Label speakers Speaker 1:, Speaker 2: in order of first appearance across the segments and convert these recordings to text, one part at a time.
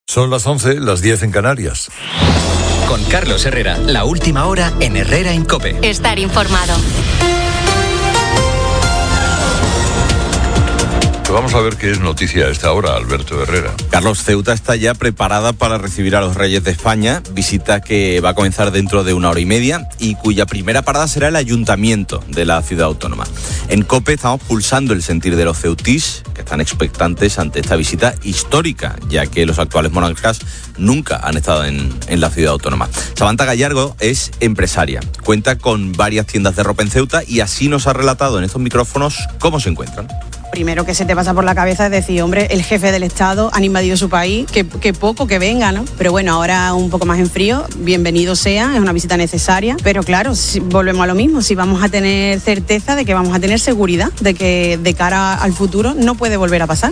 Speaker 1: Son las 11, las 10 en Canarias.
Speaker 2: Con Carlos Herrera, la última hora en Herrera en COPE.
Speaker 3: Estar informado.
Speaker 1: Vamos a ver qué es noticia a esta hora, Alberto Herrera.
Speaker 4: Carlos, Ceuta está ya preparada para recibir a los Reyes de España, visita que va a comenzar dentro de 1 hora y media y cuya primera parada será el ayuntamiento de la ciudad autónoma. En COPE estamos pulsando el sentir de los ceutís, que están expectantes ante esta visita histórica, ya que los actuales monarcas nunca han estado en la ciudad autónoma. Samantha Gallardo es empresaria, cuenta con varias tiendas de ropa en Ceuta y así nos ha relatado en estos micrófonos cómo se encuentran.
Speaker 5: Primero que se te pasa por la cabeza es decir, hombre, el jefe del Estado han invadido su país, que poco que venga, ¿no? Pero bueno, ahora un poco más en frío, bienvenido sea, es una visita necesaria, pero claro, si volvemos a lo mismo, si vamos a tener certeza de que vamos a tener seguridad, de que de cara al futuro no puede volver a pasar.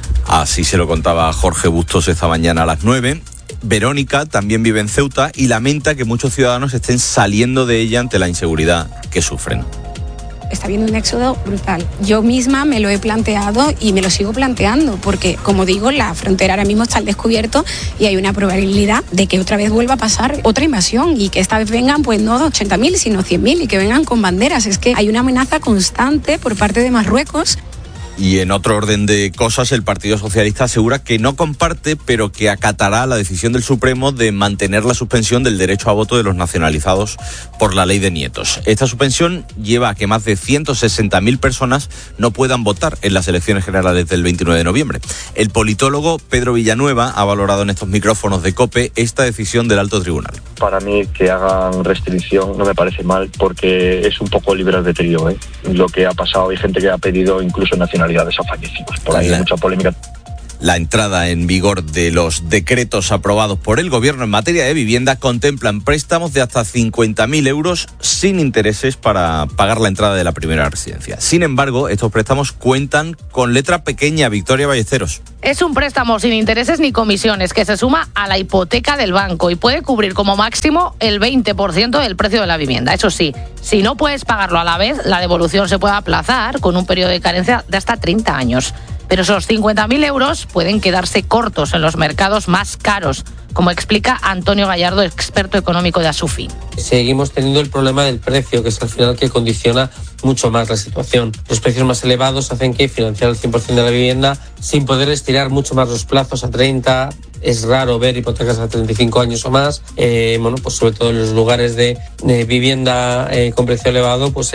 Speaker 4: Así se lo contaba Jorge Bustos esta mañana a las 9. Verónica también vive en Ceuta y lamenta que muchos ciudadanos estén saliendo de ella ante la inseguridad que sufren.
Speaker 6: Está habiendo un éxodo brutal. Yo misma me lo he planteado y me lo sigo planteando porque, como digo, la frontera ahora mismo está al descubierto y hay una probabilidad de que otra vez vuelva a pasar otra invasión y que esta vez vengan pues no 80.000 sino 100.000 y que vengan con banderas. Es que hay una amenaza constante por parte de Marruecos.
Speaker 4: Y en otro orden de cosas, el Partido Socialista asegura que no comparte, pero que acatará la decisión del Supremo de mantener la suspensión del derecho a voto de los nacionalizados por la ley de nietos. Esta suspensión lleva a que más de 160.000 personas no puedan votar en las elecciones generales del 29 de noviembre. El politólogo Pedro Villanueva ha valorado en estos micrófonos de COPE esta decisión del Alto Tribunal.
Speaker 7: Para mí que hagan restricción no me parece mal porque es un poco libre albedrío, ¿eh? Lo que ha pasado, hay gente que ha pedido incluso nacionalidades a fallecidos. Por ahí hay mucha polémica.
Speaker 4: La entrada en vigor de los decretos aprobados por el Gobierno en materia de vivienda contemplan préstamos de hasta 50.000 euros sin intereses para pagar la entrada de la primera residencia. Sin embargo, estos préstamos cuentan con letra pequeña. Victoria Ballesteros.
Speaker 8: Es un préstamo sin intereses ni comisiones que se suma a la hipoteca del banco y puede cubrir como máximo el 20% del precio de la vivienda. Eso sí, si no puedes pagarlo a la vez, la devolución se puede aplazar con un periodo de carencia de hasta 30 años. Pero esos 50.000 euros pueden quedarse cortos en los mercados más caros, como explica Antonio Gallardo, experto económico de Asufi.
Speaker 9: Seguimos teniendo el problema del precio, que es al final que condiciona mucho más la situación. Los precios más elevados hacen que financiar el 100% de la vivienda sin poder estirar mucho más los plazos a 30. Es raro ver hipotecas a 35 años o más. Pues sobre todo en los lugares de vivienda con precio elevado, pues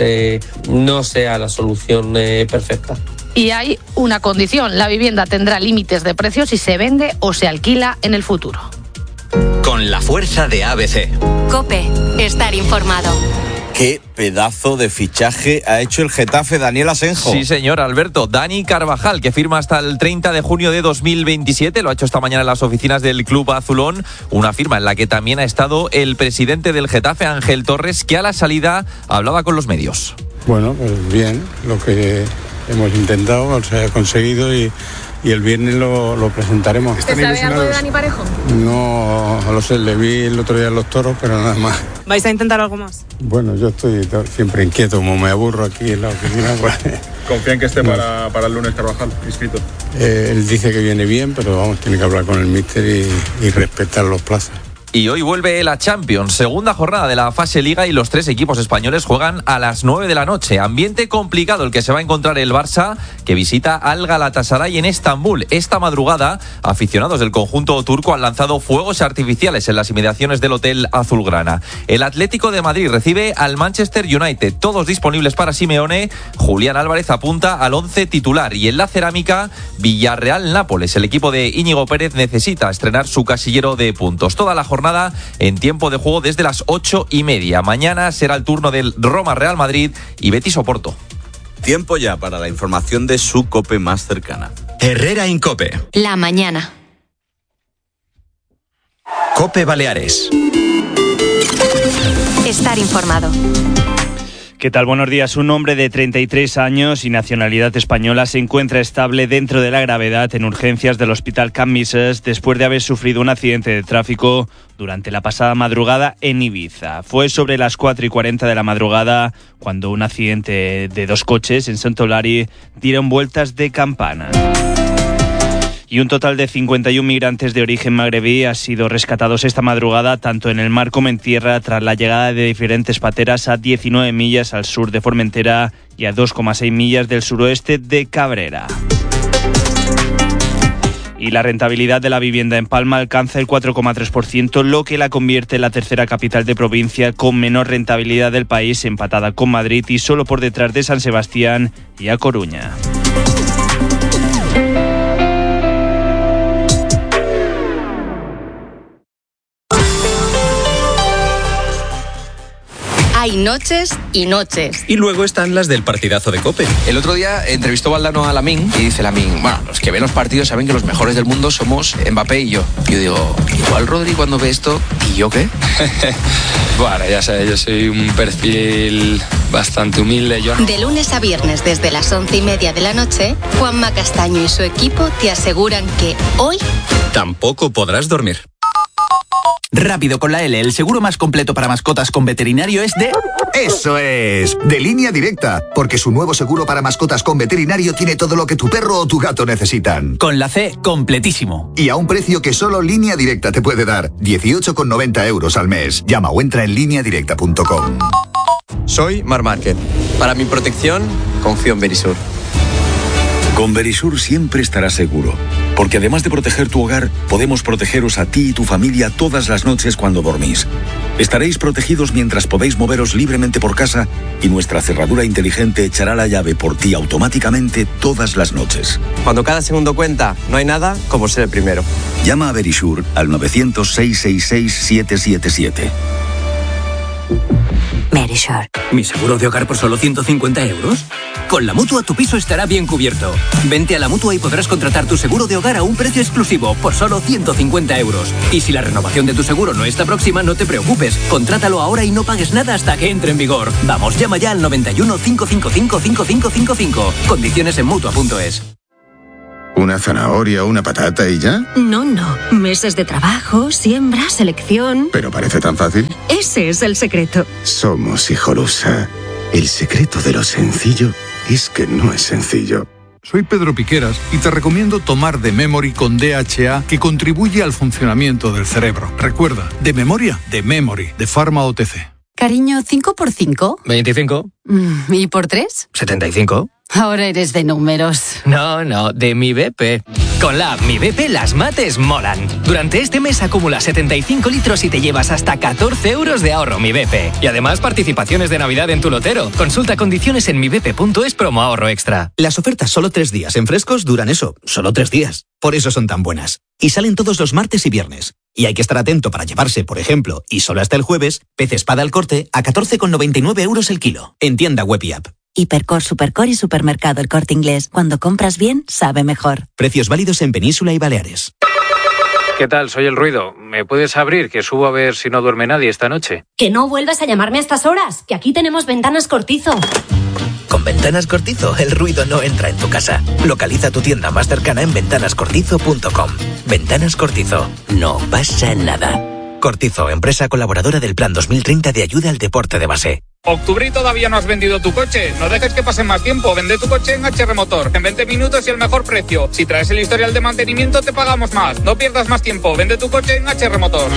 Speaker 9: no sea la solución perfecta.
Speaker 8: Y hay una condición, la vivienda tendrá límites de precios si se vende o se alquila en el futuro.
Speaker 2: Con la fuerza de ABC.
Speaker 3: COPE, estar informado.
Speaker 4: ¿Qué pedazo de fichaje ha hecho el Getafe, Daniel Asenjo?
Speaker 10: Sí, señor, Alberto. Dani Carvajal, que firma hasta el 30 de junio de 2027. Lo ha hecho esta mañana en las oficinas del Club Azulón. Una firma en la que también ha estado el presidente del Getafe, Ángel Torres, que a la salida hablaba con los medios.
Speaker 11: Bueno, pues bien, lo que hemos intentado se ha conseguido y el viernes lo presentaremos.
Speaker 8: ¿Usted sabe algo de Dani Parejo?
Speaker 11: No lo sé, le vi el otro día en Los Toros, pero nada más.
Speaker 8: ¿Vais a intentar algo más?
Speaker 11: Bueno, yo estoy siempre inquieto, como me aburro aquí en la oficina. Pues,
Speaker 12: ¿Confía en que esté para el lunes Carvajal inscrito?
Speaker 11: Él dice que viene bien, pero vamos, tiene que hablar con el míster y respetar los plazos.
Speaker 10: Y hoy vuelve la Champions, segunda jornada de la fase Liga y los 3 equipos españoles juegan a las 9 de la noche. Ambiente complicado el que se va a encontrar el Barça, que visita al Galatasaray en Estambul. Esta madrugada, aficionados del conjunto turco han lanzado fuegos artificiales en las inmediaciones del Hotel Azulgrana. El Atlético de Madrid recibe al Manchester United, todos disponibles para Simeone. Julián Álvarez apunta al 11 titular. Y en la cerámica, Villarreal-Nápoles. El equipo de Íñigo Pérez necesita estrenar su casillero de puntos. Toda la jornada en tiempo de juego desde las 8:30. Mañana será el turno del Roma-Real Madrid y Betis-Oporto.
Speaker 4: Tiempo ya para la información de su COPE más cercana.
Speaker 2: Herrera en COPE.
Speaker 3: La mañana.
Speaker 2: COPE Baleares.
Speaker 3: Estar informado.
Speaker 13: ¿Qué tal? Buenos días. Un hombre de 33 años y nacionalidad española se encuentra estable dentro de la gravedad en urgencias del Hospital Can Misses después de haber sufrido un accidente de tráfico durante la pasada madrugada en Ibiza. Fue sobre las 4:40 de la madrugada cuando un accidente de 2 coches en Santolari dieron vueltas de campana. Y un total de 51 migrantes de origen magrebí han sido rescatados esta madrugada, tanto en el mar como en tierra, tras la llegada de diferentes pateras a 19 millas al sur de Formentera y a 2,6 millas del suroeste de Cabrera. Y la rentabilidad de la vivienda en Palma alcanza el 4,3%, lo que la convierte en la tercera capital de provincia con menor rentabilidad del país, empatada con Madrid y solo por detrás de San Sebastián y A Coruña.
Speaker 14: Hay noches y noches.
Speaker 2: Y luego están las del partidazo de COPE.
Speaker 15: El otro día entrevistó Valdano a Lamine y dice Lamine, bueno, los que ven los partidos saben que los mejores del mundo somos Mbappé y yo. Yo digo, igual Rodri cuando ve esto, ¿y yo qué?
Speaker 16: Bueno, ya sabes, yo soy un perfil bastante humilde.
Speaker 14: De lunes a viernes desde las 11:30 de la noche, Juanma Castaño y su equipo te aseguran que hoy
Speaker 2: tampoco podrás dormir.
Speaker 17: Rápido con la L, el seguro más completo para mascotas con veterinario es de...
Speaker 18: ¡Eso es! De Línea Directa, porque su nuevo seguro para mascotas con veterinario tiene todo lo que tu perro o tu gato necesitan.
Speaker 17: Con la C, completísimo.
Speaker 18: Y a un precio que solo Línea Directa te puede dar, 18,90 euros al mes. Llama o entra en lineadirecta.com.
Speaker 19: Soy Mar Márquez. Para mi protección, confío en Verisur.
Speaker 20: Con Verisur siempre estarás seguro, porque además de proteger tu hogar, podemos protegeros a ti y tu familia todas las noches cuando dormís. Estaréis protegidos mientras podéis moveros libremente por casa y nuestra cerradura inteligente echará la llave por ti automáticamente todas las noches.
Speaker 19: Cuando cada segundo cuenta, no hay nada como ser el primero.
Speaker 20: Llama a Verisur al 900-666-777.
Speaker 21: Verisur.
Speaker 17: ¿Mi seguro de hogar por solo 150 euros? Con la Mutua tu piso estará bien cubierto. Vente a la Mutua y podrás contratar tu seguro de hogar a un precio exclusivo por solo 150 euros. Y si la renovación de tu seguro no está próxima, no te preocupes. Contrátalo ahora y no pagues nada hasta que entre en vigor. Vamos, llama ya al 91 555 5555. Condiciones en Mutua.es.
Speaker 22: ¿Una zanahoria o una patata y ya?
Speaker 21: No. Meses de trabajo, siembra, selección...
Speaker 22: ¿Pero parece tan fácil?
Speaker 21: Ese es el secreto.
Speaker 22: Somos Hijolusa. El secreto de lo sencillo es que no es sencillo.
Speaker 23: Soy Pedro Piqueras y te recomiendo tomar The Memory con DHA, que contribuye al funcionamiento del cerebro. Recuerda, de memoria, The Memory, de Pharma OTC.
Speaker 21: Cariño, ¿5 por 5?
Speaker 17: 25.
Speaker 21: ¿Y por 3?
Speaker 17: 75.
Speaker 21: Ahora eres de números.
Speaker 17: No, de Mi BP. Con la app Mi BP las mates molan. Durante este mes acumula 75 litros y te llevas hasta 14 euros de ahorro Mi BP. Y además participaciones de Navidad en tu lotero. Consulta condiciones en mibp.es promo ahorro extra.
Speaker 24: Las ofertas solo 3 días en frescos duran eso, solo 3 días. Por eso son tan buenas. Y salen todos los martes y viernes. Y hay que estar atento para llevarse, por ejemplo, y solo hasta el jueves, pez espada al corte a 14,99 euros el kilo. En tienda web y app.
Speaker 21: Hipercor, Supercor y Supermercado El Corte Inglés. Cuando compras bien, sabe mejor.
Speaker 24: Precios válidos en Península y Baleares.
Speaker 25: ¿Qué tal? Soy El Ruido. ¿Me puedes abrir? Que subo a ver si no duerme nadie esta noche.
Speaker 26: Que no vuelvas a llamarme a estas horas, que aquí tenemos Ventanas Cortizo.
Speaker 27: Con Ventanas Cortizo, el ruido no entra en tu casa. Localiza tu tienda más cercana en ventanascortizo.com. Ventanas Cortizo. No pasa nada. Cortizo, empresa colaboradora del Plan 2030 de ayuda al deporte de base.
Speaker 28: Octubre y todavía no has vendido tu coche. No dejes que pase más tiempo. Vende tu coche en HR Motor. En 20 minutos y el mejor precio. Si traes el historial de mantenimiento, te pagamos más. No pierdas más tiempo. Vende tu coche en HR Motor.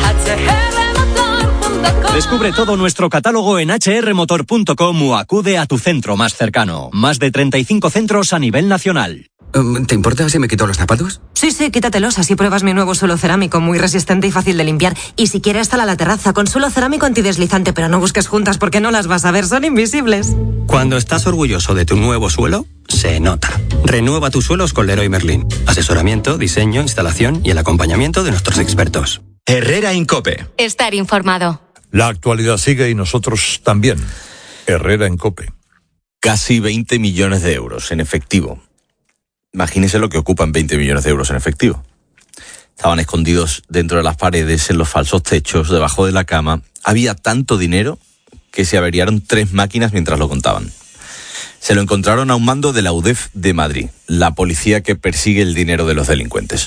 Speaker 29: Descubre todo nuestro catálogo en hrmotor.com o acude a tu centro más cercano. Más de 35 centros a nivel nacional.
Speaker 30: ¿Te importa si me quito los zapatos?
Speaker 31: Sí, quítatelos, así pruebas mi nuevo suelo cerámico, muy resistente y fácil de limpiar. Y si quieres, hasta la terraza, con suelo cerámico antideslizante, pero no busques juntas porque no las vas a ver, son invisibles.
Speaker 30: Cuando estás orgulloso de tu nuevo suelo, se nota. Renueva tus suelos con Leroy Merlin. Asesoramiento, diseño, instalación y el acompañamiento de nuestros expertos.
Speaker 2: Herrera en COPE.
Speaker 3: Estar informado.
Speaker 1: La actualidad sigue y nosotros también. Herrera en COPE.
Speaker 4: Casi 20 millones de euros en efectivo. Imagínense lo que ocupan 20 millones de euros en efectivo. Estaban escondidos dentro de las paredes, en los falsos techos, debajo de la cama. Había tanto dinero que se averiaron 3 máquinas mientras lo contaban. Se lo encontraron a un mando de la UDEF de Madrid, la policía que persigue el dinero de los delincuentes.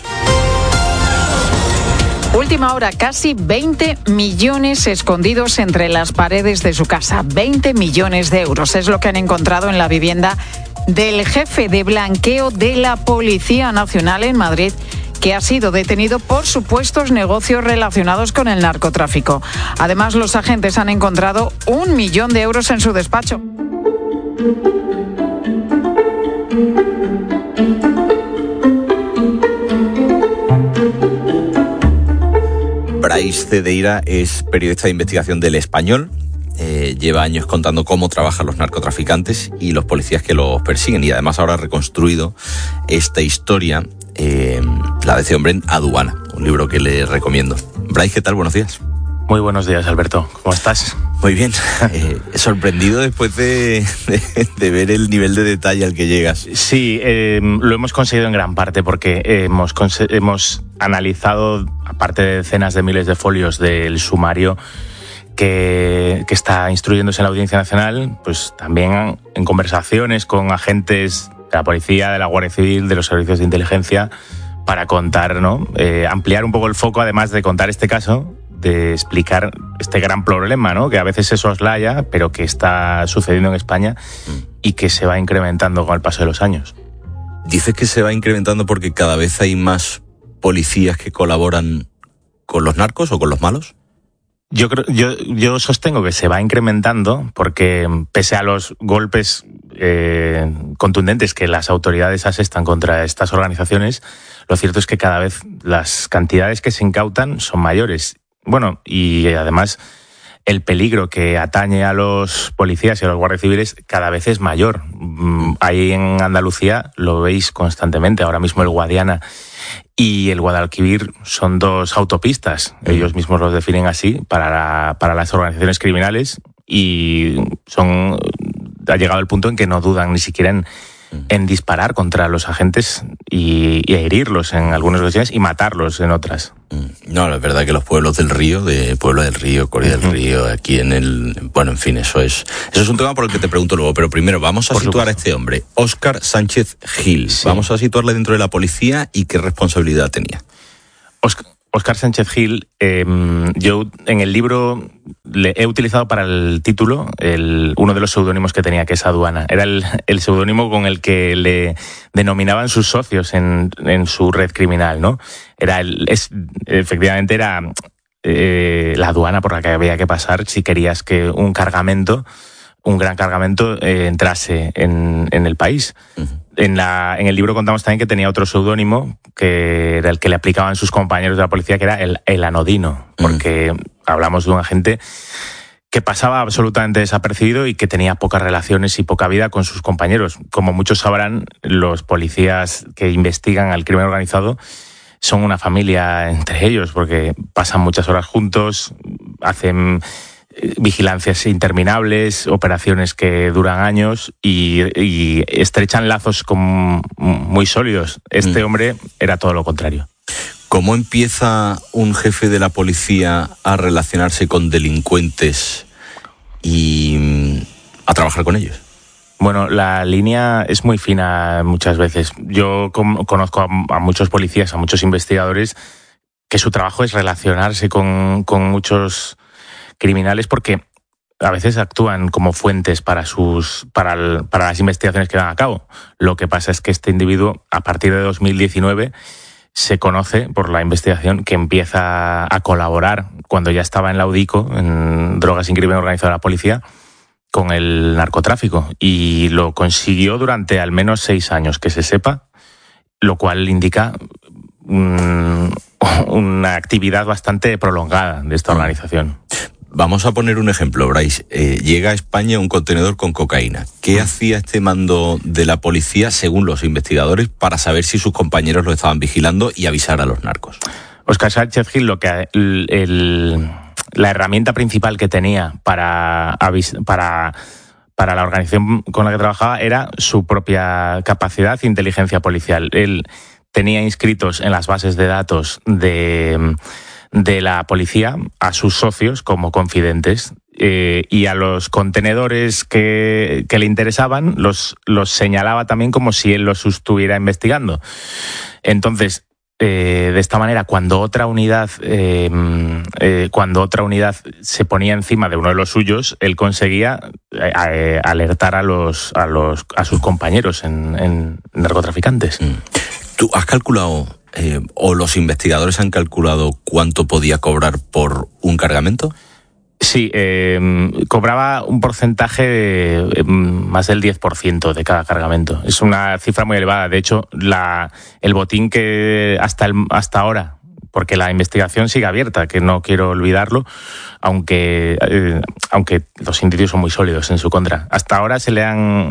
Speaker 32: Última hora, casi 20 millones escondidos entre las paredes de su casa. 20 millones de euros es lo que han encontrado en la vivienda del jefe de blanqueo de la Policía Nacional en Madrid, que ha sido detenido por supuestos negocios relacionados con el narcotráfico. Además, los agentes han encontrado 1 millón de euros en su despacho.
Speaker 4: Brais Cedeira es periodista de investigación del Español. Lleva años contando cómo trabajan los narcotraficantes y los policías que los persiguen, y además ahora ha reconstruido esta historia, la de este hombre en Aduana, un libro que le recomiendo. Brais, ¿qué tal? Buenos días.
Speaker 5: Muy buenos días, Alberto. ¿Cómo estás?
Speaker 4: Muy bien. Sorprendido después de ver el nivel de detalle al que llegas.
Speaker 5: Sí, lo hemos conseguido en gran parte porque hemos analizado, aparte de decenas de miles de folios del sumario que está instruyéndose en la Audiencia Nacional, pues también en conversaciones con agentes de la policía, de la Guardia Civil, de los servicios de inteligencia, para contar, ¿no? Ampliar un poco el foco, además de contar este caso, de explicar este gran problema, ¿no? Que a veces se soslaya, pero que está sucediendo en España y que se va incrementando con el paso de los años.
Speaker 4: Dices que se va incrementando porque cada vez hay más policías que colaboran con los narcos o con los malos.
Speaker 5: Yo sostengo que se va incrementando porque, pese a los golpes contundentes que las autoridades asestan contra estas organizaciones, lo cierto es que cada vez las cantidades que se incautan son mayores. Bueno, y además el peligro que atañe a los policías y a los guardias civiles cada vez es mayor. Ahí en Andalucía lo veis constantemente. Ahora mismo el Guadiana y el Guadalquivir son 2 autopistas. Ellos mismos los definen así para las organizaciones criminales, y ha llegado el punto en que no dudan ni siquiera en disparar contra los agentes y herirlos en algunas ocasiones y matarlos en otras.
Speaker 4: No, es verdad que los pueblos del Río, Puebla del Río, Coria del Río, aquí bueno, en fin, eso es un tema por el que te pregunto luego, pero primero vamos a situar a este hombre, Óscar Sánchez Gil. Sí. Vamos a situarle dentro de la policía y qué responsabilidad tenía.
Speaker 5: Óscar Sánchez Gil, yo en el libro le he utilizado para el título uno de los seudónimos que tenía, que es Aduana. Era el seudónimo con el que le denominaban sus socios en su red criminal, ¿no? Efectivamente era la aduana por la que había que pasar si querías que un gran cargamento entrase en el país. Uh-huh. En el libro contamos también que tenía otro seudónimo, que era el que le aplicaban sus compañeros de la policía, que era el anodino, porque hablamos de un agente que pasaba absolutamente desapercibido y que tenía pocas relaciones y poca vida con sus compañeros. Como muchos sabrán, los policías que investigan al crimen organizado son una familia entre ellos, porque pasan muchas horas juntos, hacen vigilancias interminables, operaciones que duran años y estrechan lazos muy sólidos. Este hombre era todo lo contrario.
Speaker 4: ¿Cómo empieza un jefe de la policía a relacionarse con delincuentes y a trabajar con ellos?
Speaker 5: Bueno, la línea es muy fina muchas veces. Yo conozco a muchos policías, a muchos investigadores, que su trabajo es relacionarse con muchos criminales, porque a veces actúan como fuentes para las investigaciones que dan a cabo. Lo que pasa es que este individuo, a partir de 2019, se conoce por la investigación que empieza a colaborar, cuando ya estaba en la UDICO, en Drogas y Crimen Organizado de la Policía, con el narcotráfico, y lo consiguió durante al menos 6 años, que se sepa, lo cual indica una actividad bastante prolongada de esta organización.
Speaker 4: Vamos a poner un ejemplo, Brais. Llega a España un contenedor con cocaína. ¿Qué hacía este mando de la policía, según los investigadores, para saber si sus compañeros lo estaban vigilando y avisar a los narcos?
Speaker 5: Óscar Sánchez Gil, la herramienta principal que tenía para la organización con la que trabajaba era su propia capacidad e inteligencia policial. Él tenía inscritos en las bases de datos de la policía a sus socios como confidentes, y a los contenedores que le interesaban los señalaba también como si él los estuviera investigando. Entonces, de esta manera, cuando otra unidad se ponía encima de uno de los suyos, él conseguía alertar a sus compañeros en narcotraficantes.
Speaker 4: ¿Tú has calculado ¿O los investigadores han calculado cuánto podía cobrar por un cargamento?
Speaker 5: Sí, cobraba un porcentaje más del 10% de cada cargamento. Es una cifra muy elevada. De hecho, el botín que hasta ahora, porque la investigación sigue abierta, que no quiero olvidarlo, aunque los indicios son muy sólidos en su contra. Hasta ahora se ha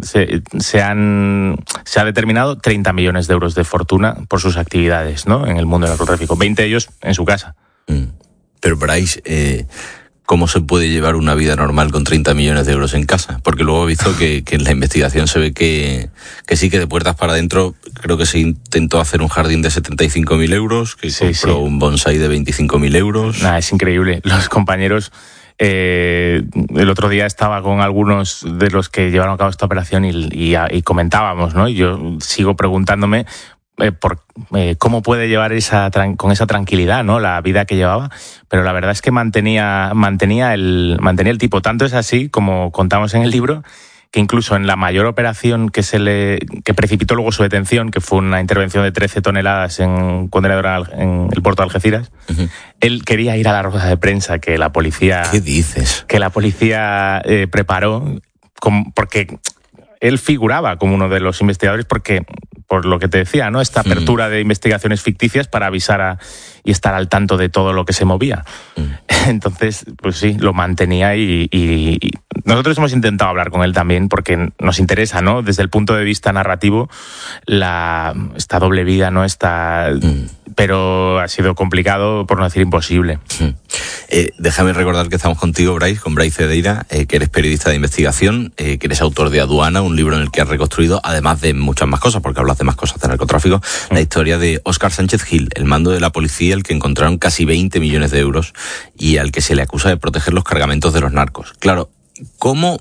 Speaker 5: determinado 30 millones de euros de fortuna por sus actividades, ¿no?, en el mundo del narcotráfico. 20 de ellos en su casa.
Speaker 4: Pero Bryce, ¿cómo se puede llevar una vida normal con 30 millones de euros en casa? Porque luego he visto que en la investigación se ve que sí, que de puertas para adentro creo que se intentó hacer un jardín de 75.000 euros, que compró un bonsái de 25.000 euros.
Speaker 5: Es increíble. Los compañeros... el otro día estaba con algunos de los que llevaron a cabo esta operación y comentábamos, ¿no? Y yo sigo preguntándome cómo puede llevar con esa tranquilidad, ¿no?, la vida que llevaba, pero la verdad es que mantenía el tipo. Tanto es así, como contamos en el libro, que incluso en la mayor operación que precipitó luego su detención, que fue una intervención de 13 toneladas en un contenedor en el puerto de Algeciras, él quería ir a la rueda de prensa que la policía...
Speaker 4: ¿Qué dices?
Speaker 5: Que la policía preparó, porque él figuraba como uno de los investigadores, por lo que te decía, ¿no?, esta apertura de investigaciones ficticias para avisar y estar al tanto de todo lo que se movía. Entonces, pues sí, lo mantenía y nosotros hemos intentado hablar con él también porque nos interesa, ¿no?, desde el punto de vista narrativo, esta doble vida, ¿no?, pero ha sido complicado, por no decir imposible.
Speaker 4: Déjame recordar que estamos contigo, Bryce, con Bryce Cedeira, que eres periodista de investigación, que eres autor de Aduana, un libro en el que has reconstruido, además de muchas más cosas, porque hablas de más cosas de narcotráfico, la historia de Óscar Sánchez Gil, el mando de la policía, al que encontraron casi 20 millones de euros y al que se le acusa de proteger los cargamentos de los narcos. Claro, ¿cómo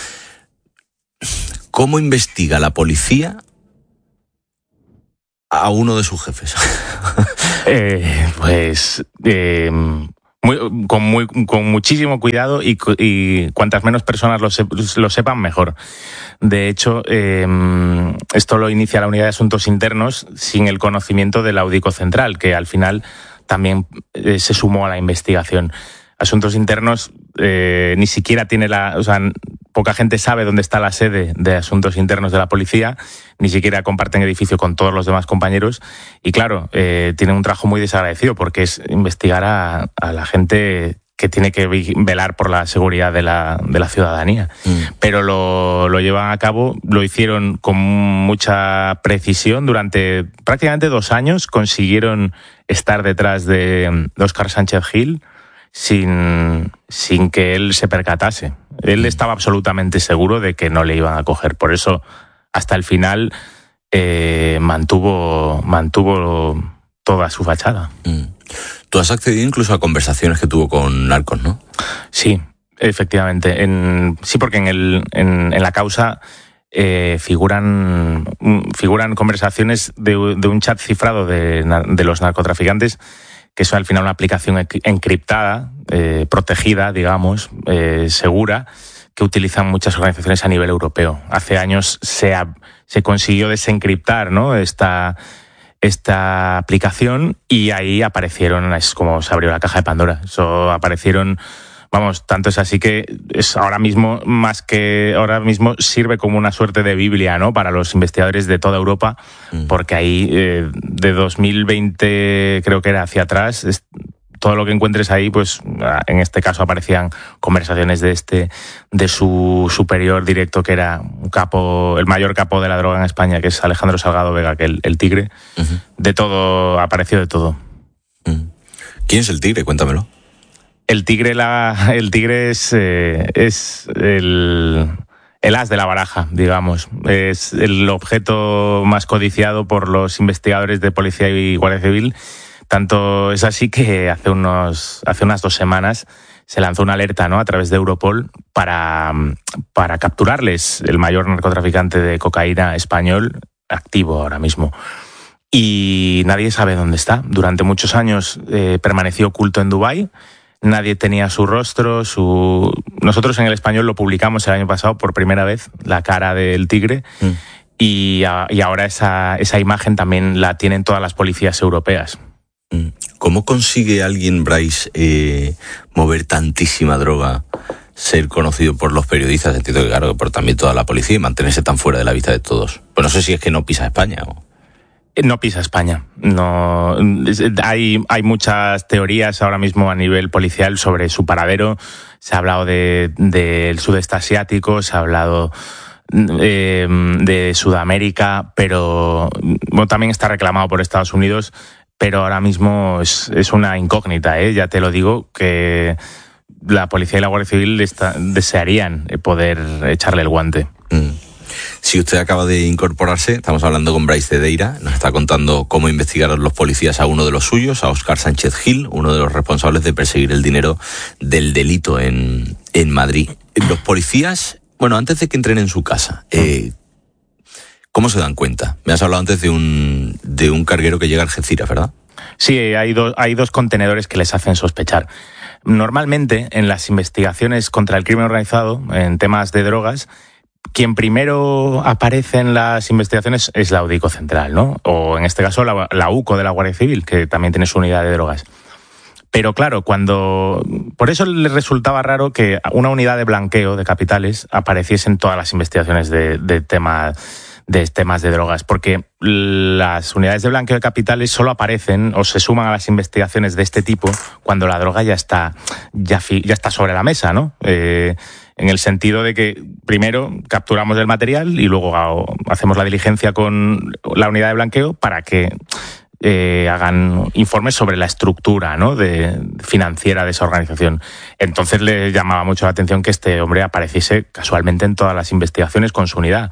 Speaker 4: investiga la policía a uno de sus jefes?
Speaker 5: Con muchísimo cuidado y cuantas menos personas lo sepan, mejor. De hecho, esto lo inicia la Unidad de Asuntos Internos sin el conocimiento del Audico Central, que al final también se sumó a la investigación. Asuntos Internos ni siquiera tiene poca gente sabe dónde está la sede de Asuntos Internos de la policía, ni siquiera comparten edificio con todos los demás compañeros y claro, tienen un trabajo muy desagradecido porque es investigar a la gente que tiene que velar por la seguridad de la ciudadanía. Pero lo llevan a cabo, lo hicieron con mucha precisión durante prácticamente 2 años, consiguieron estar detrás de Óscar Sánchez Gil sin que él se percatase. Él estaba absolutamente seguro de que no le iban a coger. Por eso, hasta el final, mantuvo toda su fachada.
Speaker 4: Tú has accedido incluso a conversaciones que tuvo con narcos, ¿no?
Speaker 5: Sí, efectivamente. Sí, porque en la causa figuran conversaciones de un chat cifrado de los narcotraficantes, que es al final una aplicación encriptada, protegida, digamos, segura, que utilizan muchas organizaciones a nivel europeo. Hace años se consiguió desencriptar, ¿no?, esta aplicación y ahí aparecieron, es como se abrió la caja de Pandora. Eso aparecieron, tanto es así que es ahora mismo sirve como una suerte de Biblia, ¿no?, para los investigadores de toda Europa, porque ahí de 2020 creo que era hacia atrás, todo lo que encuentres ahí, pues en este caso aparecían conversaciones de su superior directo, que era el mayor capo de la droga en España, que es Alejandro Salgado Vega, que el Tigre. De todo, apareció de todo.
Speaker 4: ¿Quién es el Tigre? Cuéntamelo.
Speaker 5: El Tigre es el as de la baraja, digamos. Es el objeto más codiciado por los investigadores de Policía y Guardia Civil. Tanto es así que hace unas 2 semanas se lanzó una alerta, ¿no?, a través de Europol para capturarles, el mayor narcotraficante de cocaína español activo ahora mismo. Y nadie sabe dónde está. Durante muchos años permaneció oculto en Dubái. Nadie tenía su rostro, Nosotros en El Español lo publicamos el año pasado por primera vez, la cara del Tigre. y ahora esa imagen también la tienen todas las policías europeas.
Speaker 4: ¿Cómo consigue alguien, Bryce, mover tantísima droga, ser conocido por los periodistas, entiendo que claro, por también toda la policía, y mantenerse tan fuera de la vista de todos? Pues no sé si es que no pisa España o...
Speaker 5: No pisa España. No, hay muchas teorías ahora mismo a nivel policial sobre su paradero. Se ha hablado del sudeste asiático, se ha hablado de Sudamérica, pero bueno, también está reclamado por Estados Unidos, pero ahora mismo es una incógnita, ya te lo digo, que la policía y la Guardia Civil desearían poder echarle el guante.
Speaker 4: Si usted acaba de incorporarse, estamos hablando con Bryce Cedeira, nos está contando cómo investigaron los policías a uno de los suyos, a Óscar Sánchez Gil, uno de los responsables de perseguir el dinero del delito en Madrid. Los policías, bueno, antes de que entren en su casa, ¿cómo se dan cuenta? Me has hablado antes de un carguero que llega a Algeciras, ¿verdad?
Speaker 5: Sí, hay dos contenedores que les hacen sospechar. Normalmente, en las investigaciones contra el crimen organizado, en temas de drogas, quien primero aparece en las investigaciones es la UDICO Central, ¿no? O en este caso la UCO de la Guardia Civil, que también tiene su unidad de drogas. Pero claro, por eso les resultaba raro que una unidad de blanqueo de capitales apareciese en todas las investigaciones de temas de drogas, porque las unidades de blanqueo de capitales solo aparecen o se suman a las investigaciones de este tipo cuando la droga ya está sobre la mesa, ¿no? En el sentido de que primero capturamos el material y luego hacemos la diligencia con la unidad de blanqueo para que hagan informes sobre la estructura, ¿no?, financiera de esa organización. Entonces les llamaba mucho la atención que este hombre apareciese casualmente en todas las investigaciones con su unidad.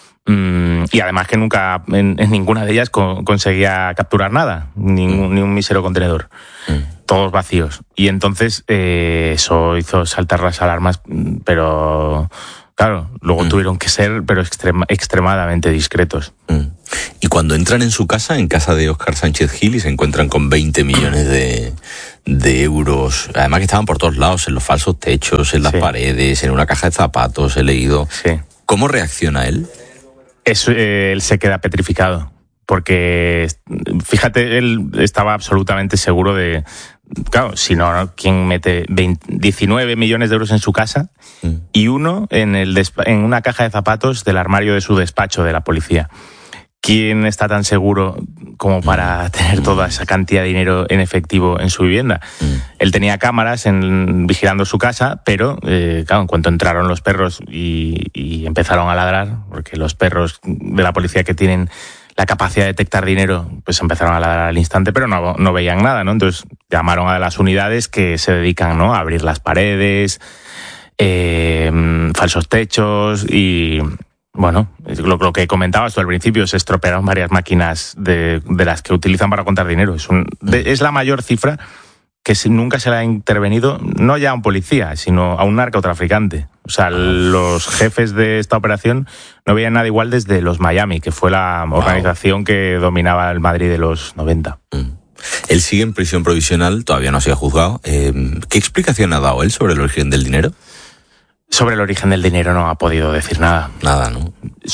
Speaker 5: Y además que nunca en ninguna de ellas conseguía capturar nada, ni un mísero contenedor. Todos vacíos. Y entonces eso hizo saltar las alarmas, pero claro, luego tuvieron que ser extremadamente discretos.
Speaker 4: Y cuando entran en su casa, en casa de Óscar Sánchez Gil, y se encuentran con 20 millones de euros, además que estaban por todos lados, en los falsos techos, en las paredes, en una caja de zapatos, he leído.
Speaker 5: Sí.
Speaker 4: ¿Cómo reacciona él?
Speaker 5: Él se queda petrificado, porque, fíjate, él estaba absolutamente seguro de... Claro, si no, ¿quién mete 19 millones de euros en su casa y uno en una caja de zapatos del armario de su despacho de la policía? ¿Quién está tan seguro como para tener toda esa cantidad de dinero en efectivo en su vivienda? Él tenía cámaras vigilando su casa, pero claro, en cuanto entraron los perros y empezaron a ladrar, porque los perros de la policía que tienen la capacidad de detectar dinero, pues empezaron a ladrar al instante, pero no veían nada, ¿no? Entonces llamaron a las unidades que se dedican, ¿no?, a abrir las paredes, falsos techos y... Bueno, lo que comentabas tú al principio, se estropearon varias máquinas de las que utilizan para contar dinero. Es la mayor cifra que nunca se le ha intervenido, no ya a un policía, sino a un narcotraficante. O sea, los jefes de esta operación no veían nada igual desde los Miami, que fue la organización que dominaba el Madrid de los 90.
Speaker 4: Él sigue en prisión provisional, todavía no se ha juzgado. ¿Qué explicación ha dado él sobre el origen del dinero?
Speaker 5: Sobre el origen del dinero no ha podido decir nada.
Speaker 4: Nada, ¿no?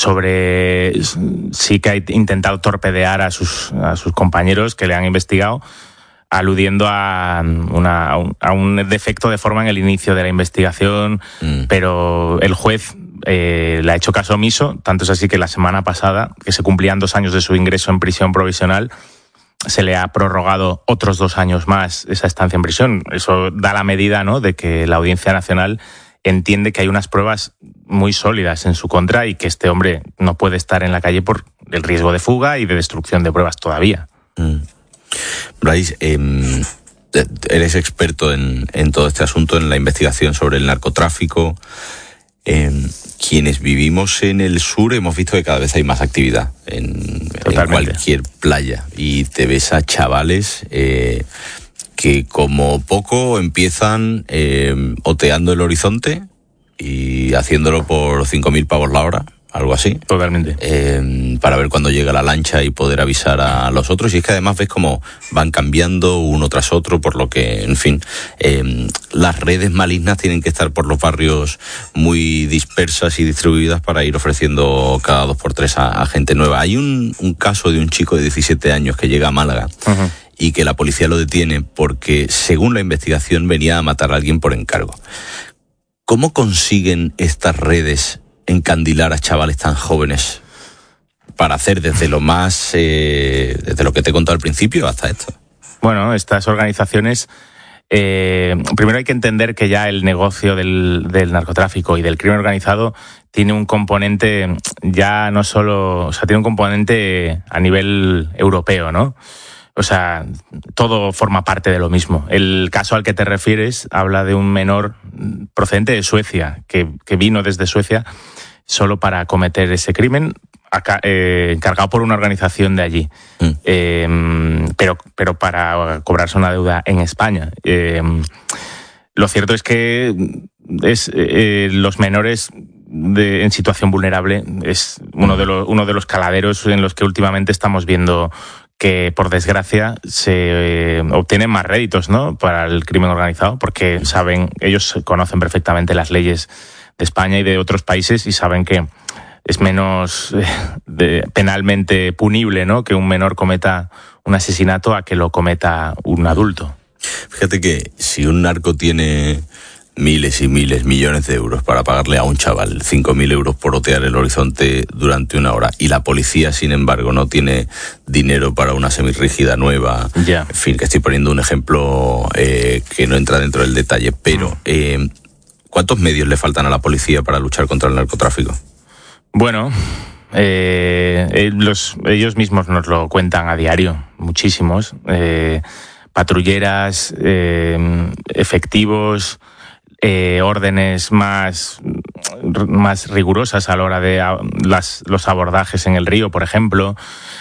Speaker 5: Sí que ha intentado torpedear a sus compañeros que le han investigado, aludiendo a un defecto de forma en el inicio de la investigación, pero el juez le ha hecho caso omiso, tanto es así que la semana pasada, que se cumplían 2 años de su ingreso en prisión provisional, se le ha prorrogado otros 2 años más esa estancia en prisión. Eso da la medida, ¿no?, de que la Audiencia Nacional entiende que hay unas pruebas muy sólidas en su contra y que este hombre no puede estar en la calle por el riesgo de fuga y de destrucción de pruebas todavía.
Speaker 4: Bryce, eres experto en todo este asunto, en la investigación sobre el narcotráfico. Quienes vivimos en el sur hemos visto que cada vez hay más actividad en cualquier playa, y te ves a chavales que como poco empiezan oteando el horizonte y haciéndolo por 5.000 pavos la hora, algo así.
Speaker 5: Totalmente.
Speaker 4: Para ver cuándo llega la lancha y poder avisar a los otros. Y es que además ves cómo van cambiando uno tras otro, por lo que, en fin, las redes malignas tienen que estar por los barrios muy dispersas y distribuidas para ir ofreciendo cada 2x3 a gente nueva. Hay un caso de un chico de 17 años que llega a Málaga y que la policía lo detiene porque, según la investigación, venía a matar a alguien por encargo. ¿Cómo consiguen estas redes encandilar a chavales tan jóvenes para hacer desde lo más, desde lo que te he contado al principio hasta esto?
Speaker 5: Bueno, estas organizaciones, primero hay que entender que ya el negocio del narcotráfico y del crimen organizado tiene un componente ya no solo, o sea, tiene un componente a nivel europeo, ¿no? O sea, todo forma parte de lo mismo. El caso al que te refieres habla de un menor procedente de Suecia, que vino desde Suecia solo para cometer ese crimen, encargado por una organización de allí, pero para cobrarse una deuda en España. Lo cierto es que los menores en situación vulnerable es uno de los caladeros en los que últimamente estamos viendo que, por desgracia, se obtienen más réditos, ¿no?, para el crimen organizado, porque ellos conocen perfectamente las leyes de España y de otros países y saben que es menos penalmente punible, ¿no?, que un menor cometa un asesinato a que lo cometa un adulto.
Speaker 4: Fíjate que si un narco tiene miles y miles, millones de euros para pagarle a un chaval 5.000 euros por otear el horizonte durante una hora, y la policía, sin embargo, no tiene dinero para una semirrígida nueva, en fin, que estoy poniendo un ejemplo que no entra dentro del detalle, pero ¿cuántos medios le faltan a la policía para luchar contra el narcotráfico?
Speaker 5: Bueno, ellos mismos nos lo cuentan a diario, muchísimos. Patrulleras, efectivos, órdenes más rigurosas a la hora de los abordajes en el río, por ejemplo.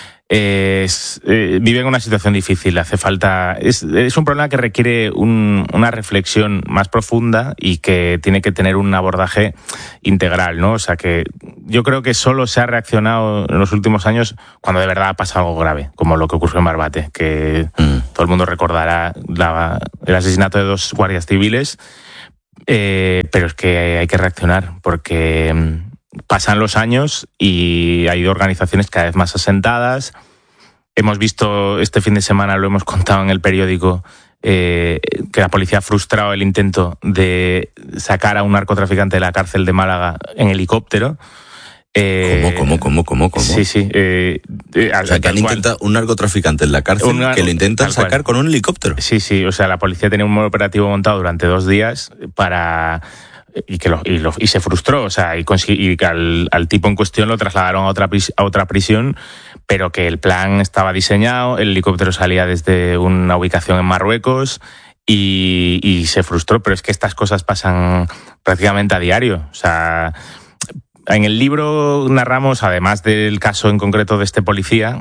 Speaker 5: Viven una situación difícil, hace falta... Es un problema que requiere una reflexión más profunda y que tiene que tener un abordaje integral, ¿no? O sea que yo creo que solo se ha reaccionado en los últimos años cuando de verdad ha pasado algo grave, como lo que ocurrió en Barbate, que todo el mundo recordará el asesinato de 2 guardias civiles, pero es que hay que reaccionar porque pasan los años y hay organizaciones cada vez más asentadas. Hemos visto este fin de semana, lo hemos contado en el periódico, que la policía ha frustrado el intento de sacar a un narcotraficante de la cárcel de Málaga en helicóptero.
Speaker 4: ¿Cómo?
Speaker 5: Sí.
Speaker 4: O sea, que han intentado un narcotraficante en la cárcel que lo intentan sacar con un helicóptero.
Speaker 5: Sí, o sea, la policía tenía un operativo montado durante 2 días y se frustró, o sea, y al tipo en cuestión lo trasladaron a otra prisión, pero que el plan estaba diseñado, el helicóptero salía desde una ubicación en Marruecos y se frustró, pero es que estas cosas pasan prácticamente a diario, o sea... En el libro narramos, además del caso en concreto de este policía,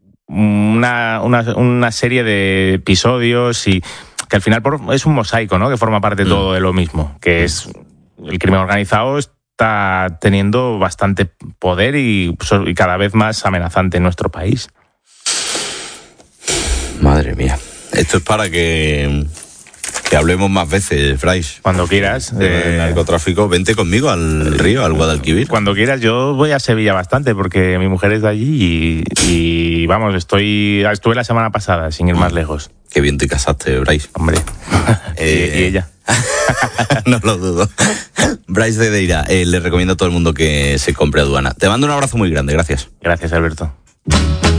Speaker 5: una serie de episodios y que al final es un mosaico, ¿no?, que forma parte de todo de lo mismo, que es el crimen organizado está teniendo bastante poder y cada vez más amenazante en nuestro país.
Speaker 4: Madre mía. Esto es para que hablemos más veces, Brais.
Speaker 5: Cuando quieras.
Speaker 4: El narcotráfico, vente conmigo al río, al Guadalquivir.
Speaker 5: Cuando quieras, yo voy a Sevilla bastante porque mi mujer es de allí y vamos, estuve la semana pasada, sin ir más lejos.
Speaker 4: Qué bien te casaste, Brais.
Speaker 5: Hombre. Y ella.
Speaker 4: No lo dudo. Brais de Deira, le recomiendo a todo el mundo que se compre Aduana. Te mando un abrazo muy grande, gracias.
Speaker 5: Gracias, Alberto.